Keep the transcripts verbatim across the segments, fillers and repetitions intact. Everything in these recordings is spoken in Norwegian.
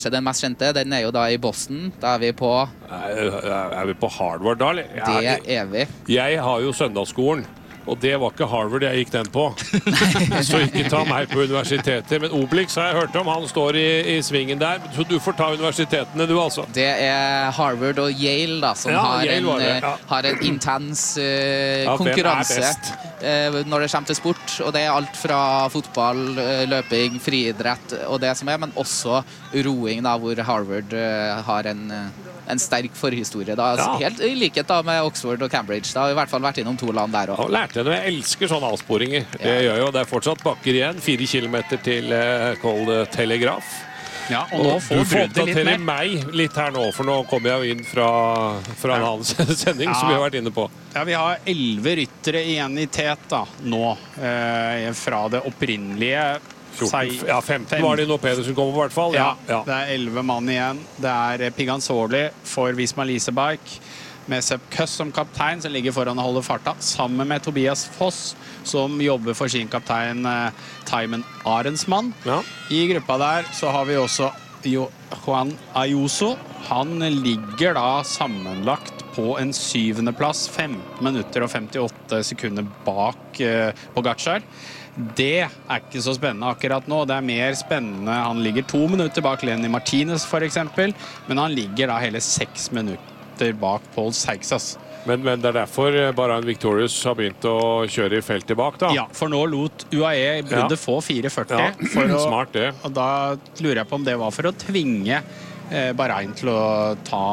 Den mest kjente, den er jo da i Boston. Da er vi på... Er, er vi på Harvard da, eller? Det er vi. Jeg har jo søndagsskolen, og det var ikke Harvard jeg gikk den på. Så ikke ta meg på universitetet. Men Obelix har jeg hørt om, han står i, i svingen der. Så du får ta universitetene du, altså. Det er Harvard og Yale da, som ja, har, Yale en, det, ja. har en intens uh, ja, konkurranse uh, når det kommer til sport. Og det er alt fra fotball, uh, løping, friidrett og det som er, men også roing da, hvor Harvard uh, har en... Uh, en sterk forhistorie da, altså, ja. Helt i likhet da med Oxford og Cambridge. Da har vi i hvert fall vært innom to land der også. Ja, lærte jeg det. Jeg elsker sånne avsporinger. Ja. Det gjør jo, det er fortsatt bakker igjen. Fire kilometer til uh, Cold Telegraph. Ja, og nå får du får oppdatere litt meg litt her nå, for nå kommer jeg jo inn fra, fra en annen sending ja. som vi har vært inne på. Ja, vi har elleve ryttere igjen i tet da, nå, eh, fra det opprinnelige fjorten, ja, femten var det nå Pedersen kommer på hvert fall. Ja, ja, det er elleve mann igjen. Det er Pigansoli for Visma Leasebike med Sepp Kuss som kaptein, som ligger foran å holde farta, sammen med Tobias Foss, som jobber for sin kaptein eh, Taimen Arensmann. Ja. I gruppa der så har vi også Juan Ayuso. Han ligger da sammenlagt på en syvende plass, femten minutter og femtiåtte sekunder bak eh, Pogacar. Det er ikke så spennende akkurat nå. Det er mer spennende. Han ligger to minutter bak Lenny Martinez for eksempel, men han ligger da hele seks minutter bak Paul Seixas. Men, men det er derfor Bahrain Victorious har begynt å kjøre i feltet bak da? Ja, for nå lot U A E burde ja. få fire førti. Ja, for å, smart det. Og da lurer jeg på om det var for å tvinge eh, Bahrain til å ta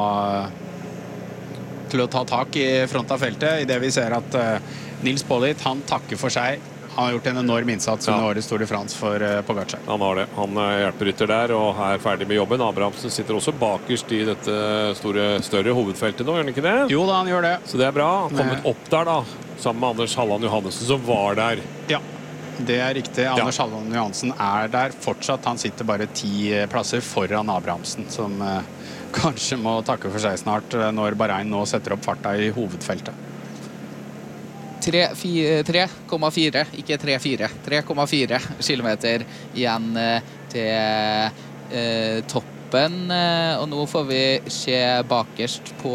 til å ta tak i front av feltet, i det vi ser at eh, Nils Pollitt, han takker for seg. Han har gjort en enorm innsats under ja. årets Tour de France for uh, Pogacar. Han har det. Han er hjelperytter der og er ferdig med jobben. Abrahamsen sitter også bakerst i dette store, større hovedfeltet nå, gjør han ikke det? Jo da, han gjør det. Så det er bra. Han kommet opp der da, sammen med Anders Halland Johannessen, som var der. Ja, det er riktig. Anders ja. Halland Johannessen er der fortsatt. Han sitter bare ti plasser foran Abrahamsen, som uh, kanskje må takke for seg snart når Bahrain nå setter opp farta i hovedfeltet. tre komma fire, ikke tre komma fire. tre komma fire kilometer igjen til eh, toppen. Og nå får vi se bakerst på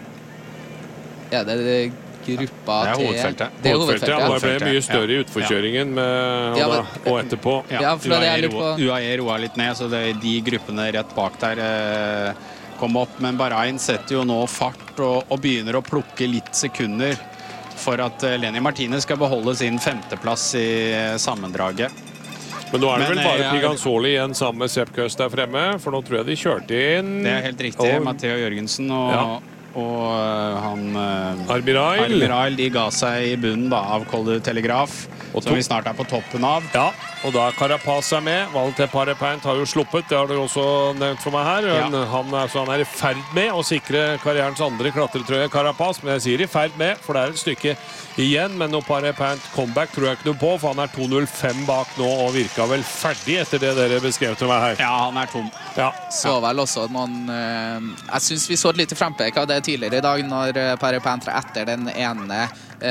ja, det er gruppa det er til... hovedfeltet. Det er hovedfeltet, ja. Det ble mye større i utforkjøringen med, ja, og, da, og etterpå. Ja, ja for det er litt på... U A E roer litt ned, så det er de gruppene rett bak der eh, kom opp. Men Bahrain setter jo nå fart og, og begynner å plukke litt sekunder for at Lenny Martinez skal beholde sin femteplass i sammendraget. Men nå er det Men, vel bare ja, Pigansoli igjen sammen med Sepp Kuss der fremme, for nå tror jeg de kjørte inn... Det er helt riktig. Og... Matteo Jørgensen og, ja. og han... Arbirail. Arbirail, de ga seg i bunnen da, av Col du Telegraph, og som vi snart er på toppen av. Ja, og da Carapaz er med. Valentin Parepint har jo sluppet, det har du også nevnt for meg her. Ja. Han, er, så han er i ferd med å sikre karrierens andre klatretrøye, Carapaz, men jeg sier i ferd med, for det er et stykke igjen, men noe Parepint comeback tror jeg ikke noe på, for han er to null fem bak nå, og virka vel ferdig etter det dere beskrev til meg her. Ja, han er tom. Ja. Så vel også noen... Uh, jeg synes vi så et lite frempek av det tidligere i dag, når uh, Parepint etter den ene,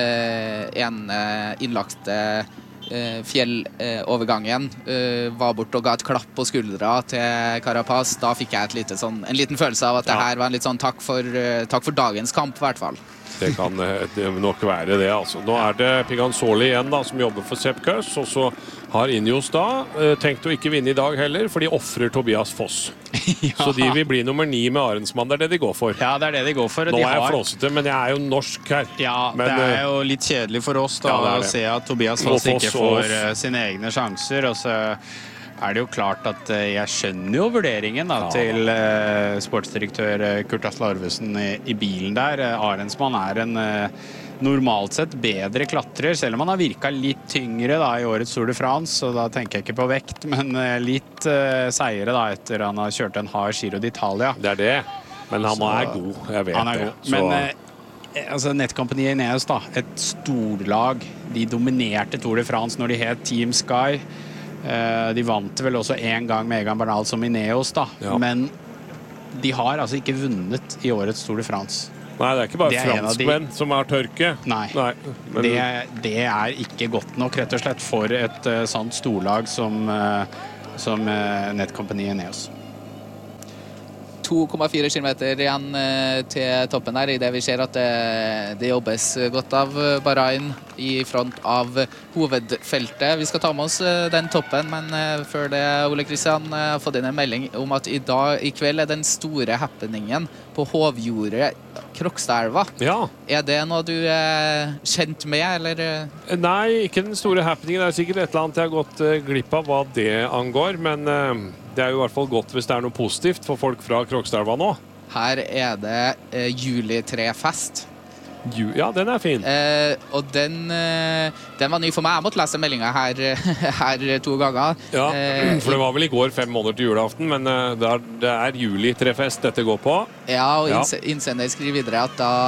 uh, ene innlagte Uh, fjellovergangen uh, uh, var bort og ga et klapp på skuldra til Carapaz. Da fikk jeg et lite, sånn, en liten følelse av at ja. det her var en litt sånn takk for, uh, takk for dagens kamp i hvert fall. Det kan det nok være det, altså. Nå er det Pigansoli igjen da, som jobber for Sepp Kuss, og så har Ineos da uh, tenkt å ikke vinne i dag heller, for de offrer Tobias Foss. ja. Så de vil bli nummer ni med Arensmann, det er det de går for. Ja, det er det de går for. Nå de er jeg har... flåsete, men jeg er jo norsk her. Ja, men, det er jo litt kjedelig for oss da, ja, å se at Tobias Foss, Foss ikke får uh, sine egne sjanser, og så er det jo klart at uh, jeg skjønner jo vurderingen da, ja. til uh, sportsdirektør uh, Kurt Asle Arvesen i, i bilen der. Uh, Arensmann er en uh, normalt sett bedre klatrer, selv om han har virket litt tyngre da, i årets Tour de France, og da tenker jeg ikke på vekt, men uh, litt uh, seire da, etter han har kjørt en hard Giro d'Italia. Det er det, men han så, er god, jeg vet han er det. God. Men uh, altså, nettkompaniet Ineos da, et storlag, de dominerte Tour de France når de het Team Sky. Uh, de vant vel også en gang med Egan Bernal som Ineos da, ja. men de har altså ikke vunnet i årets Tour de France. Nei, det er ikke bare det franskmenn de... som har tørke. Nei, Nei men... det, det er ikke godt nok rett og slett for et uh, sånt storlag som, uh, som uh, nettkompaniet Ineos. to komma fire kilometer igjen til toppen her, i det vi ser at det, det jobbes godt av Bahrain i front av hovedfeltet. Vi skal ta med oss den toppen, men før det, Ole Kristian, har fått inn en melding om at i dag, i kveld er den store happeningen på Hovjordet, Krokstadelva. Ja. Er det noe du er kjent med, eller? Nei, ikke den store happeningen. Det er sikkert et eller annet jeg har gått glipp av hva det angår, men det er jo i hvert fall godt hvis det er noe positivt for folk fra Krokstadelva nå. Her er det eh, julitrefest. Ju, ja, den er fin. Eh, og den, eh, den var ny for meg. Jeg måtte lese meldingen her, her to ganger. Ja, eh, for det var vel i går fem måneder til julaften, men det er, det er julitrefest dette går på. Ja, og ja. innsender skriver videre at da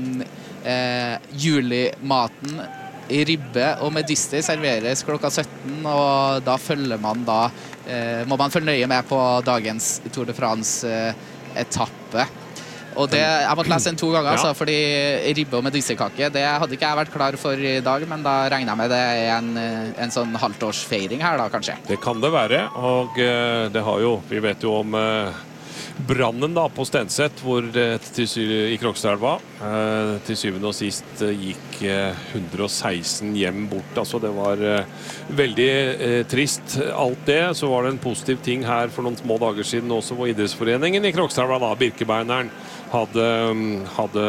eh, julimaten i ribbe og medister serveres klokka sytten, og da følger man da eh, må man følge nøye med på dagens Tour de France eh, etappe. Og det, jeg måtte lese den to ganger, ja. altså, fordi ribbe og medisterkake, det hadde ikke jeg vært klar for i dag, men da regner jeg med det er en, en sånn halvtårsfeiring her da, kanskje. Det kan det være, og uh, det har jo, vi vet jo om uh, brannen da på Stenseth, hvor uh, til, i Krokstadelva uh, til syvende og sist uh, gikk uh, hundre og seksten hjem bort. Altså det var uh, veldig uh, trist alt det. Så var det en positiv ting her for noen små dager siden også, hvor idrettsforeningen i Krokstadelva, da, Birkebeineren, hadde, hadde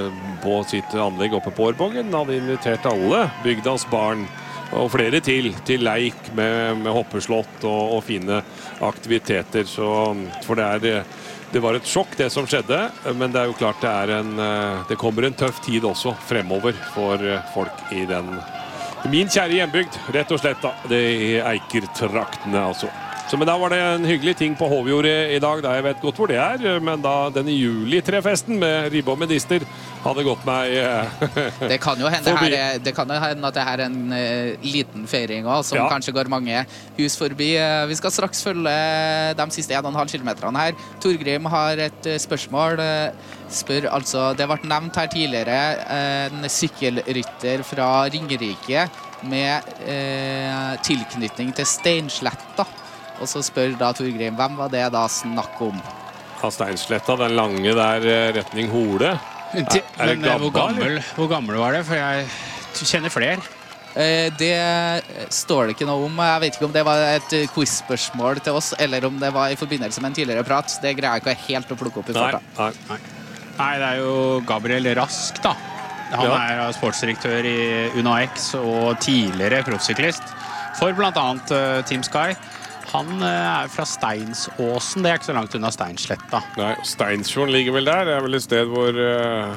på sitt anlegg oppe på Årvågen, hadde invitert alle bygdas barn og flere til, til leik med, med hoppeslott og, og fine aktiviteter. Så, for det, er, det var et sjokk det som skjedde, men det er jo klart det, er en, det kommer en tøff tid også fremover for folk i den min kjære hjembygd, rett og slett da, det er Eiker-traktene altså. Så, men da var det en hyggelig ting på Hovjordet i dag, da jeg vet godt hvor det er, men da denne julitrefesten med ribbe og medister hadde gått meg det kan jo hende, her, det kan jo hende at det her er en uh, liten feiring også, som ja. kanskje går mange hus forbi. Uh, vi skal straks følge de siste en og en halv kilometerne her. Torgrim har et uh, spørsmål. Uh, spør altså, det ble nevnt her tidligere, uh, en sykkelrytter fra Ringerike med uh, tilknytning til Steinsletta. Og så spør da Torgrim, hvem var det da snakk om? Ja, Steinsletta, den lange der retning Hole. Er, er det gammel, hvor, gammel, hvor gammel var det? For jeg kjenner flere. Eh, det står det ikke noe om. Jeg vet ikke om det var et quiz-spørsmål til oss, eller om det var i forbindelse med en tidligere prat. Det greier jeg ikke helt å plukke opp i farta. Nei, nei. nei, det er jo Gabriel Rask da. Han ja. er sportsdirektør i Uno X og tidligere proffsyklist for blant annet uh, Team Sky. Han er fra Steinsåsen, det er ikke så langt unna Steinsletta. Nei, Steinsfjorden ligger vel der. Det er vel et sted hvor uh,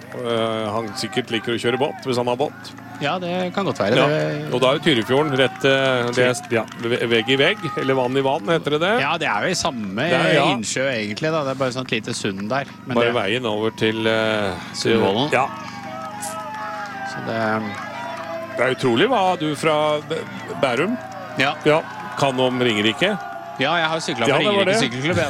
uh, han sikkert liker å kjøre båt, hvis han har båt. Ja, det kan godt være. Ja. Det... Og da er det Tyrifjorden, rett uh, det er, ja, vegg i vegg, eller vann i vann, heter det det? Ja, det er jo i samme er, ja. innsjø egentlig, da. Det er bare sånn et lite sund der. Men bare det... veien over til... Uh, Sundvolden? Ja. Så det... Det er utrolig hva du fra Bærum. Ja. Ja. Kan om Ringerike? Ja, jeg har syklet på ja, Ringerike sykkelklubb,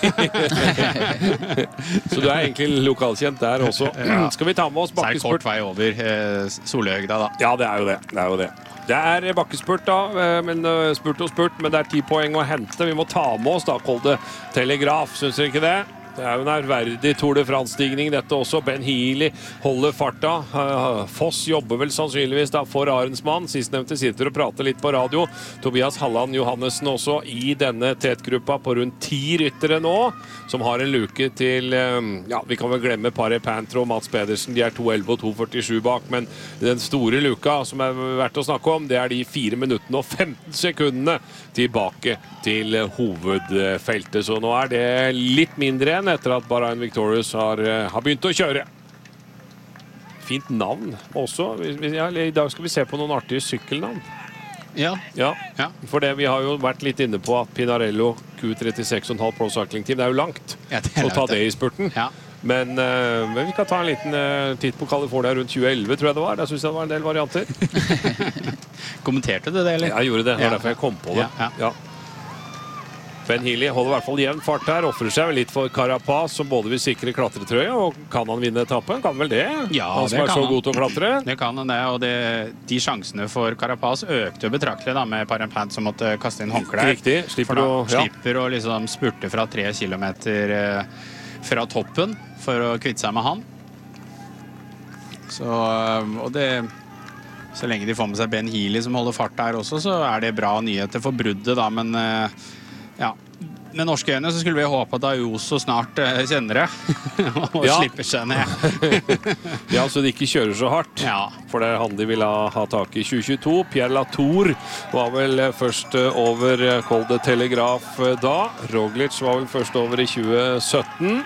da. Så du er egentlig lokalkjent der også. Ja. Skal vi ta med oss bakkespurt? Så er det kort vei over eh, Solhøgda, da. Ja, det er jo det. Det er jo det. Det er bakkespurt, da. Men, spurt og spurt, men det er ti poeng å hente. Vi må ta med oss da, Kolde Telegraf, synes dere ikke det? Det er jo en ærverdig Tour de France-stigning dette også. Ben Healy holder farta. Foss jobber vel sannsynligvis da for Arensmann. Sistnevnte sitter og prater litt på radio. Tobias Halland Johannessen også i denne tetgruppa på rundt ti ryttere nå, som har en luke til, ja, vi kan vel glemme Pare Pantro og Mats Pedersen. De er to elleve og to førtisju bak, men den store luka som er verdt å snakke om, det er de fire minuttene og femten sekundene tilbake til hovedfeltet. Så nå er det litt mindre enn etter at Bahrain Victorious har, har begynt å kjøre. Fint navn også. Ja, i dag skal vi se på noen artige sykkelnavn. Ja. Ja. ja. For det, vi har jo vært litt inne på at Pinarello Q trettiseks komma fem Pro Cycling Team, det er jo langt ja, det er å ta det i spurten. Ja. Men, uh, men vi kan ta en liten uh, titt på California rundt tjue elleve, tror jeg det var. Der synes jeg det var en del varianter. Kommenterte du det, eller? Jeg gjorde det, det var ja. derfor jeg kom på det. Ja, ja. Ja. Ben Healy holder I hvert fall jevn fart her, offrer seg litt for Carapaz, som både vil sikre klatretrøya, og kan han vinne etappen? Kan vel det? Ja, han som det er kan så han. god til å klatre. Det kan han det, og det, de sjansene for Carapaz økte betraktelig da, med Parapant som måtte kaste inn håndklær. Riktig, slipper for da å, ja. slipper å liksom spurte fra tre kilometer eh, fra toppen for å kvitte seg med han. Så, og det... Så lenge de får med seg Ben Healy som holder fart der også, så er det bra nyheter for bruddet da, men ja, med norske øyne så skulle vi håpe at Ayuso snart kjenner det og ja. slipper seg ned. Ja, så de ikke kjører så hardt, ja. For det er han de vil ha, ha tak i. tjue tjueto, Pierre Latour var vel først over Col de Telegraf da, Roglic var vel først over i tjue sytten.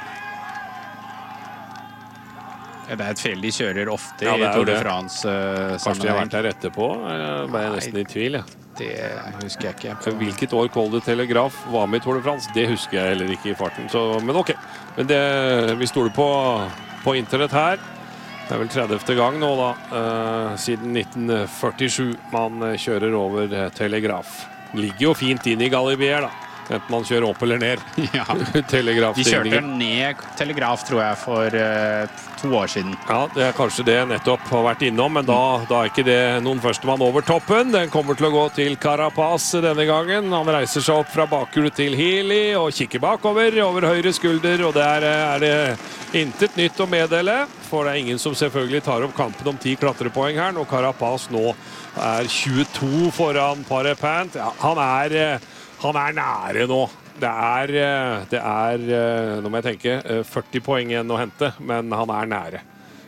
Det er et fjell de kjører ofte ja, i Tour de det. France uh, Kanskje de har vært der etterpå? Jeg ble nesten i tvil, ja. Det husker jeg ikke. Hvilket år Col de Telegraf var med i Tour de France, det husker jeg heller ikke i farten. Så, men ok, men det, vi stoler på, på internett her. Det er vel tredivte gang nå da, uh, siden nitten førtisju man kjører over Telegraf. Ligger jo fint inn i Galibier da. Enten man kjører opp eller ned. Ja. Telegraf. De kjørte ned Telegraf, tror jeg, for uh, to år siden. Ja, det er kanskje det nettopp har vært innom, men da, da er ikke det noen førstemann over toppen. Den kommer til å gå til Carapaz denne gangen. Han reiser seg opp fra bakhjulet til Healy og kikker bakover, over høyre skulder, og der er det intet nytt å meddele, for det er ingen som selvfølgelig tar opp kampen om ti klatrepoeng her, når Carapaz nå er tjueto foran Parapant. Ja, han er... Han er nære nå. Det er, det er, nå må jeg tenke, førti poeng igjen å hente, men han er nære.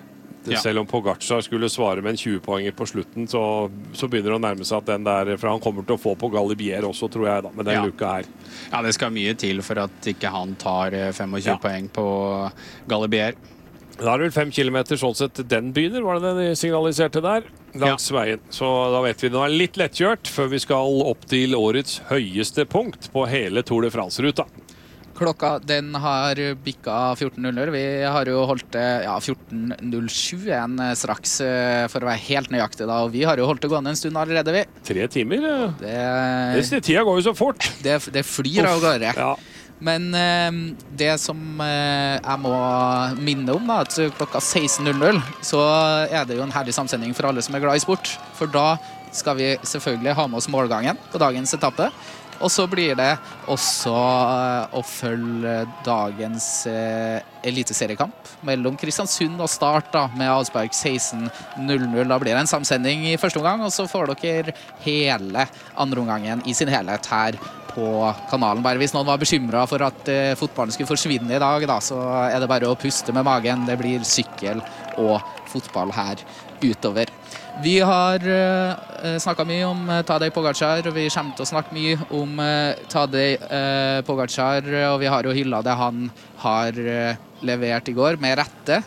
Ja. Selv om Pogacar skulle svare med en tjue poenger på slutten, så, så begynner det å nærme seg at den der, for han kommer til å få på Galibier også, tror jeg, da, med den ja. luka her. Ja, det skal mye til for at ikke han tar tjuefem ja. poeng på Galibier. Da er det vel fem kilometer sånn sett den begynner, var det det de signaliserte der? Langs ja. veien. Så da vet vi det er litt lettkjørt før vi skal opp til årets høyeste punkt på hele Tour de France-ruta. Klokka den har bikka fjorten null null. Vi har jo holdt ja, fjorten null sju en straks for å være helt nøyaktig da, og vi har jo holdt det gående en stund allerede, vi. Tre timer? Det, det tida går jo så fort. Det, det flyr av gårde. Ja. Men eh, det som eh, jeg må minne om da, at klokka seksten null null så er det jo en herlig samsending for alle som er glad i sport. For da skal vi selvfølgelig ha med oss målgangen på dagens etappe. Og så blir det også eh, å følge dagens eh, eliteseriekamp mellom Kristiansund og Start da, med avspark seksten null null. Da blir det en samsending i første omgang, og så får dere hele andre omgangen i sin helhet her på kanalen. Bare hvis noen var bekymret for at uh, fotballen skulle forsvinne i dag, da, så er det bare å puste med magen. Det blir sykkel og fotball her utover. Vi har uh, snakket mye om uh, Tadej Pogacar, og vi kommer til å snakke mye om uh, Tadej uh, Pogacar, og vi har jo hyllet det han har uh, levert i går, med rette.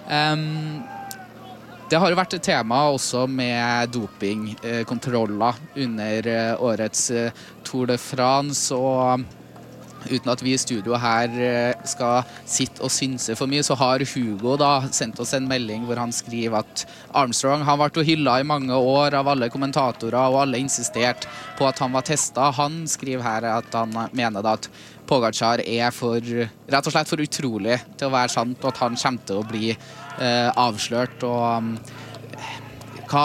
Um, Det har jo vært et tema også med dopingkontroller under årets Tour de France, og uten at vi i studio her skal sitte og synse for mye, så har Hugo da sendt oss en melding hvor han skriver at Armstrong han ble hyllet i mange år av alle kommentatorer, og alle insistert på at han var testet. Han skriver her at han mener da at Pogacar er for, rett og slett for utrolig til å være sant, og at han kommer til å bli eh, avslørt. Og um, hva,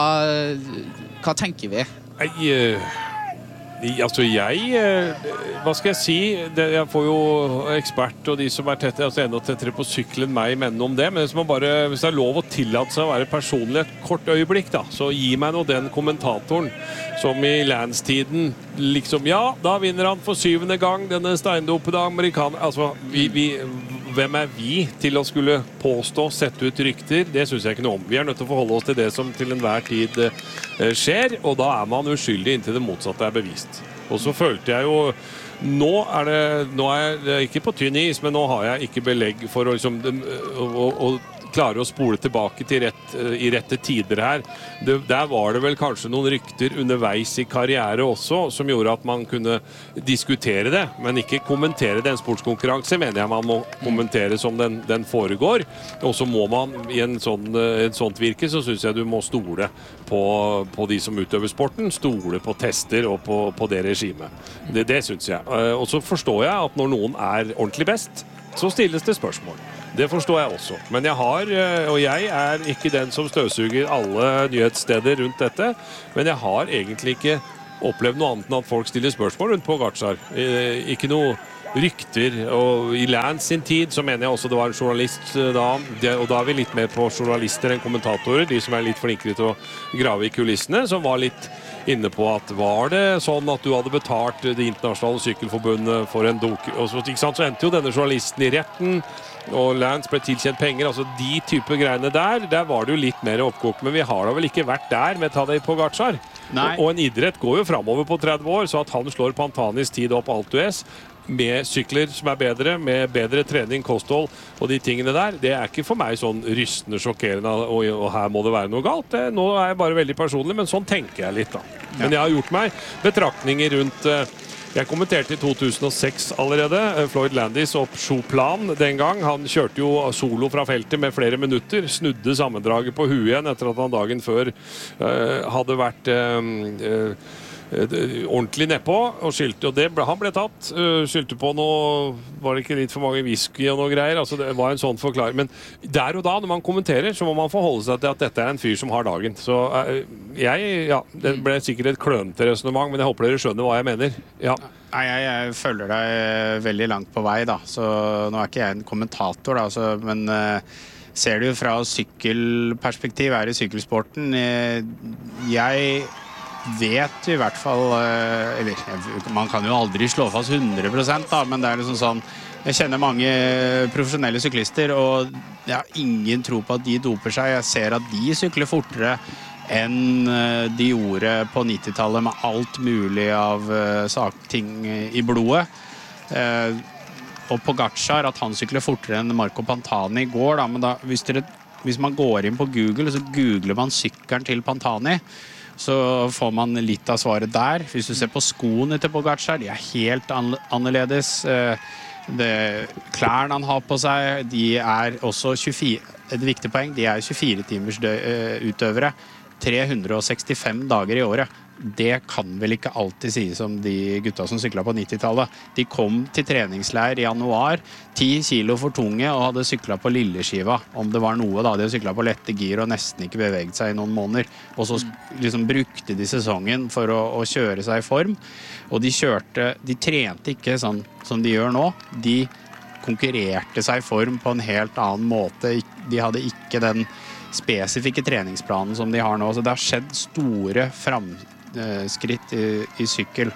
hva tenker vi? Nei, uh, altså jeg, uh, hva skal jeg si? Det, jeg får jo ekspert og de som er tette, altså enda tettere på syklen meg menne om det, men hvis, man bare, hvis det er lov å tillate seg å være personlig et kort øyeblikk, da, så gi meg nå den kommentatoren som i landstiden liksom, ja, da vinner han for syvende gang denne steindopede amerikaner. Altså, vi, vi, hvem er vi til å skulle påstå, sette ut rykter? Det synes jeg ikke noe om. Vi er nødt til å forholde oss til det som til enhver tid eh, skjer, og da er man uskyldig inntil det motsatte er bevist. Og så følte jeg jo, nå er det, nå er jeg ikke på tynn is, men nå har jeg ikke belegg for å, liksom, å, å, å klarer å spole tilbake til rett, i rette tider her. Det, der var det vel kanskje noen rykter underveis i karriere også, som gjorde at man kunne diskutere det, men ikke kommentere det. En sportskonkurranse mener jeg man må kommentere som den, den foregår, og så må man i en sånn, et sånt virke, så synes jeg du må stole på, på de som utøver sporten, stole på tester og på, på det regimet. Det, det synes jeg. Og så forstår jeg at når noen er ordentlig best, så stilles det spørsmål. Det forstår jeg også. Men jeg har, og jeg er ikke den som støvsuger alle nyhetssteder rundt dette, men jeg har egentlig ikke opplevd noe annet enn at folk stiller spørsmål rundt Pogačar. Ikke noe rykter, og i Lance sin tid så mener jeg også det var en journalist da, og da er vi litt mer på journalister enn kommentatorer, de som er litt flinkere til å grave i kulissene, som var litt inne på at var det sånn at du hadde betalt Det internasjonale sykkelforbundet for en dok, og så, ikke sant, så endte jo denne journalisten i retten, og Lance ble tilkjent penger, altså de type greiene der, der var det jo litt mer oppkokt, men vi har da vel ikke vært der med Tadej Pogačar. Og, og en idrett går jo fremover på tretti år, så at han slår Pantanis tid opp Alpe d'Huez, med sykler som er bedre, med bedre trening, kosthold og de tingene der, det er ikke for meg sånn rystende, sjokkerende, og, og her må det være noe galt. Det, nå er jeg bare veldig personlig, men sånn tenker jeg litt da. Men jeg har gjort meg betraktninger rundt... Jeg kommenterte i to tusen og seks allerede, Floyd Landis opp Choplan den gang. Han kjørte jo solo fra feltet med flere minutter, snudde sammendraget på huet igjen etter at han dagen før uh, hadde vært uh, uh, ordentlig nedpå og skyldte, og det ble, han ble tatt uh, skyldte på noe, var det ikke litt for mange whisky og noe greier, altså det var en sånn forklaring, men der og da når man kommenterer så må man forholde seg til at dette er en fyr som har dagen, så uh, jeg, ja, det ble sikkert et klønete resonemang, men jeg håper dere skjønner hva jeg mener. Ja. Nei, jeg, jeg følger deg veldig langt på vei da, så nå er ikke jeg en kommentator da, så, men uh, ser du fra sykkelperspektiv er i sykkelsporten, uh, jeg vet i hvert fall, eller man kan jo aldri slå fast hundre prosent da, men det er liksom sånn, jeg kjenner mange profesjonelle syklister, og jeg har ingen tro på at de doper seg. Jeg ser at de sykler fortere enn de gjorde på nittitallet med alt mulig av ting i blodet. Og Pogačar, at han sykler fortere enn Marco Pantani i går, da, men da, hvis, dere, hvis man går inn på Google, så googler man sykkelen til Pantani, så får man litt av svaret der. Hvis du ser på skoene til Pogačar, de er helt annerledes. Det, klærne han har på seg, de er også tjuefire, et viktig poeng, de er tjuefire timers utøvere, tre hundre og sekstifem dager i året. Det kan vel ikke alltid sies om de gutta som syklet på nittitallet. De kom til treningsleir i januar, ti kilo for tunge og hadde syklet på lilleskiva. Om det var noe da, de hadde syklet på lette gir og nesten ikke beveget seg i noen måneder. Og så liksom brukte de sesongen for å, å kjøre seg i form. Og de kjørte, de trente ikke sånn som de gjør nå. De konkurrerte seg i form på en helt annen måte. De hadde ikke den spesifikke treningsplanen som de har nå. Så det har skjedd store framskritt skritt i, i sykkel.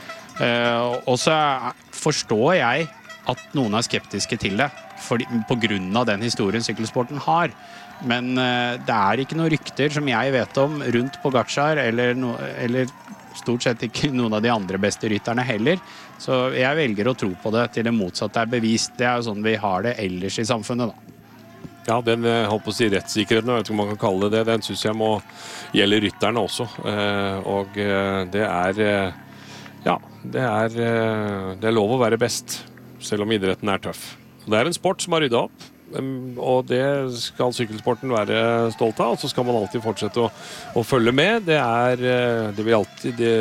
Uh, og så forstår jeg at noen er skeptiske til det, fordi, på grunn av den historien sykkelsporten har. Men uh, det er ikke noen rykter som jeg vet om rundt Pogačar, eller, no, eller stort sett ikke noen av de andre beste rytterne heller. Så jeg velger å tro på det til det motsatte er bevist. Det er jo sånn vi har det ellers i samfunnet da. Ja, den holdt på å si rettssikkerheten, jeg vet ikke om man kan kalle det det, den synes jeg må gjelde rytterne også. Og det er, ja, det er, det er lov å være best, selv om idretten er tøff. Det er en sport som har ryddet opp, og det skal sykkelsporten være stolt av, og så skal man alltid fortsette å, å følge med. Det er, det vil alltid... Det,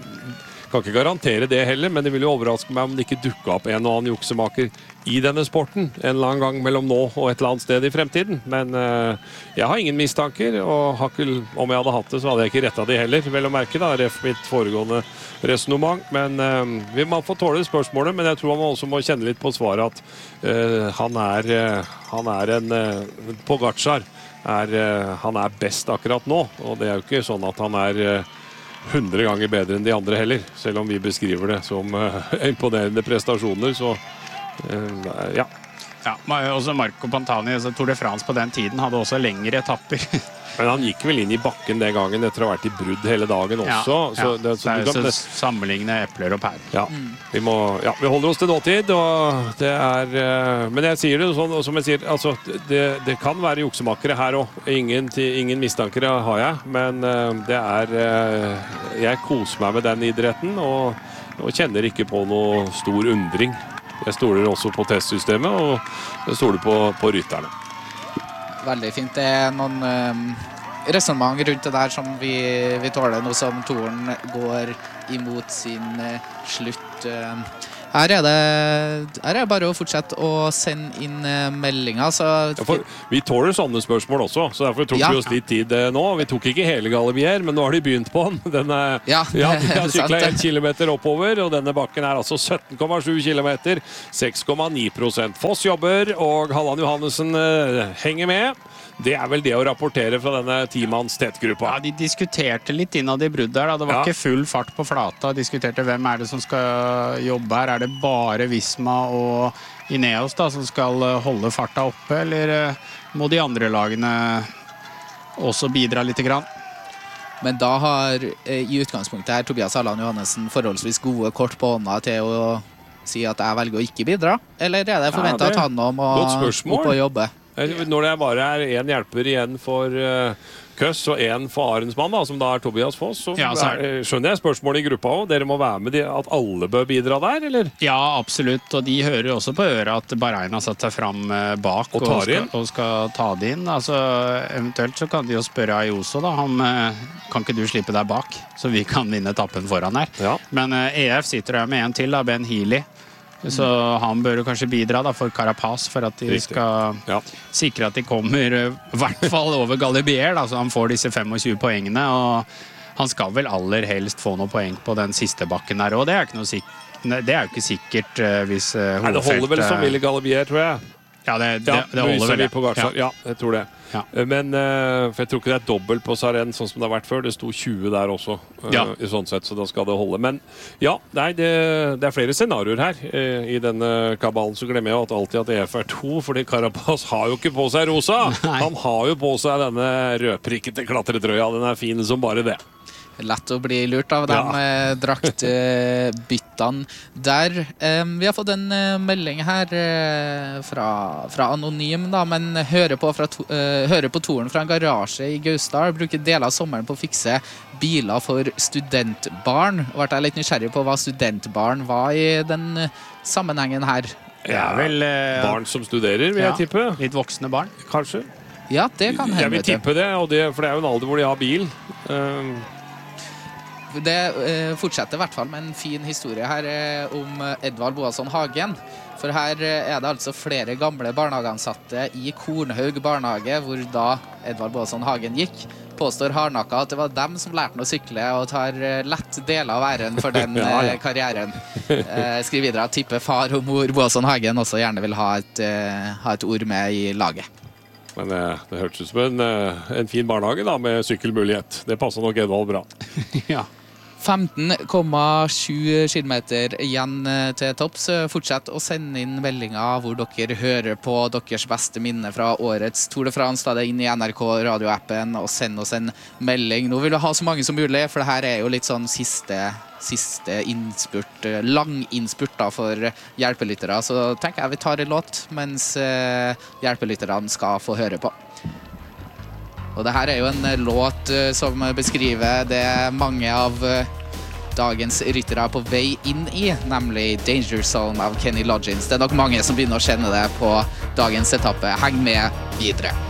kan ikke garantere det heller, men det vil jo overraske meg om det ikke dukker opp en og annen juksemaker i denne sporten en eller annen gang mellom nå og et eller annet sted i fremtiden. Men uh, jeg har ingen mistanker, og har ikke, om jeg hadde hatt det, så hadde jeg ikke rettet de heller, vel å merke da, ref mitt foregående resonemang. Men uh, vi må få tåle spørsmålet, men jeg tror man også må kjenne litt på svaret at uh, han, er, uh, han er en uh, Pogačar, er, uh, han er best akkurat nå, og det er jo ikke sånn at han er uh, hundre ganger bedre enn de andre heller, selv om vi beskriver det som uh, imponerende prestasjoner, så uh, ja. Ja, også Marco Pantani, altså Tour de France på den tiden, hadde også lengre etapper. Men han gikk vel inn i bakken den gangen etter å ha vært i brudd hele dagen også. Ja, så, ja. Det, så, så, kan, så sammenligne epler og pærer. Ja, vi, må, ja, vi holder oss til nåtid, og det er men jeg sier det sånn, som jeg sier, altså, det, det kan være juksemakere her også. Ingen, ingen mistankere har jeg, men det er jeg koser meg med den idretten, og, og kjenner ikke på noe stor undring. Jeg stoler også på testsystemet, og jeg stoler på, på rytterne. Veldig fint. Det er noen um, resonemang rundt det der som vi, vi tåler nå som Touren går imot sin uh, slutt. Uh, her, er det, her er det bare å fortsette å sende inn uh, meldinger. Så ja, for, vi tåler sånne spørsmål også, så derfor tok ja. vi oss litt tid uh, nå. Vi tok ikke hele Galibier, men nå har de begynt på den. Den er, ja, ja, de har syklet en kilometer oppover, og denne bakken er altså sytten komma sju kilometer, seks komma ni prosent. Foss jobber, og Halland Johannessen uh, henger med. Det er vel det å rapportere fra denne timanns tettgruppa. Ja, de diskuterte litt innad i brudd der. Da. Det var ja. ikke full fart på flata. Diskuterte hvem er det som skal jobbe her. Er det bare Visma og Ineos da, som skal holde farta oppe, eller må de andre lagene også bidra litt grann? Men da har i utgangspunktet her Tobias Halland Johannessen forholdsvis gode kort på hånda til å si at jeg velger å ikke bidra? Eller er det forventet ja, det... at han nå må opp og jobbe? Når det bare er en hjelper igjen for uh, Køss og en for Arensmann, da, som da er Tobias Foss, så ja, så er, skjønner jeg spørsmålet i gruppa også. Dere må være med de, at alle bør bidra der, eller? Ja, absolutt. Og de hører også på øret at Bahrain har satt seg fram bak og, og, skal, og skal ta det inn. Altså, eventuelt så kan de jo spørre Ayuso, da. Han, kan ikke du slippe deg bak, så vi kan vinne etappen foran her? Ja. Men uh, E F sitter der med en til, da, Ben Healy. Så han bør jo kanskje bidra da, for Carapaz, for at de Riktig. skal ja. sikre at de kommer i hvert fall over Galibier, da, så han får disse tjuefem poengene, og han skal vel aller helst få noen poeng på den siste bakken der, og det er, ikke noe sik- det er jo ikke sikkert uh, hvis uh, Nei, det holder vel som Ville Galibier, tror jeg. Ja, det, det, ja, det holder vel det. På ja. ja, jeg tror det. Ja. Men uh, for jeg tror ikke det er dobbelt på Saren sånn som det har vært før. Det sto tjue der også, uh, ja. i sånn sett, så da skal det holde. Men ja, nei, det, det er flere scenarioer her. Uh, I denne kabalen så glemmer jeg at alltid at E F er to, fordi Carapaz har jo ikke på seg rosa. Nei. Han har jo på seg denne rødprikkete klatretrøya. Den er fin som bare det. Lett å bli lurt av de ja. draktbyttene der. Vi har fått en melding her fra, fra Anonym, da, men hører på, fra to, hører på Touren fra en garasje i Gausdal. Bruker deler av sommeren på å fikse biler for studentbarn. Ble jeg litt nysgjerrig på hva studentbarn var i den sammenhengen her. Ja, vel, eh, barn som studerer, vil ja. jeg tippe. Litt voksne barn, kanskje. Ja, det kan hende. Jeg vil tippe det, og det, for det er jo en alder hvor de har bil. Um, Det eh, fortsetter i hvert fall med en fin historie her eh, om Edvald Boasson Hagen. For her eh, er det altså flere gamle barnehageansatte i Kornhaug barnehage, hvor da Edvald Boasson Hagen gikk. Påstår hardnakka at det var dem som lærte han å sykle, og tar eh, lett deler av æren for den ja, ja. Eh, karrieren. Eh, skriver videre at tipper far og mor Boasson Hagen også gjerne vil ha et, eh, ha et ord med i laget. Men eh, det hørtes ut som en, eh, en fin barnehage da, med sykkelmulighet. Det passer nok Edvald bra. ja. femten komma sju kilometer igjen til topps. Fortsett å sende inn meldinger hvor dere hører på deres beste minne fra årets Tour de France. Ta det inn i N R K radioappen og send oss en melding. Nå vil vi ha så mange som mulig, for det her er jo litt sånn siste, siste innspurt, lang innspurt da for hjelpelyttere. Så tenker jeg vi tar en låt mens hjelpelytterne skal få høre på. Og det her er jo en låt som beskriver det mange av dagens ryttere er på vei inn i, nemlig Danger Zone av Kenny Loggins. Det er nok mange som begynner å kjenne det på dagens etappe. Heng med videre.